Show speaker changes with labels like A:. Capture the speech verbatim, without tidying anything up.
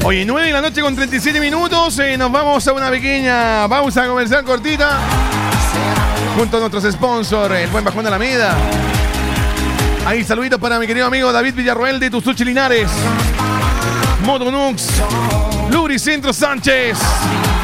A: Oye, nueve de la noche con treinta y siete minutos. Eh, nos vamos a una pequeña pausa comercial cortita. Junto a nuestros sponsors, el buen Bajón de la Alameda. Ahí, saluditos para mi querido amigo David Villarroel de Tustuchi Linares. Motonux. Lubricentro Sánchez.